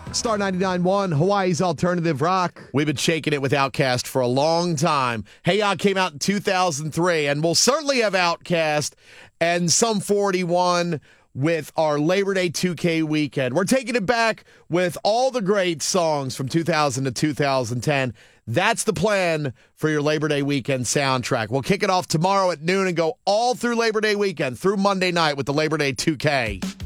Star 99.1, Hawaii's alternative rock. We've been shaking it with Outkast for a long time. Hey Ya came out in 2003, and we'll certainly have Outkast and Sum 41 with our Labor Day 2K weekend. We're taking it back with all the great songs from 2000 to 2010. That's the plan for your Labor Day weekend soundtrack. We'll kick it off tomorrow at noon and go all through Labor Day weekend, through Monday night with the Labor Day 2K.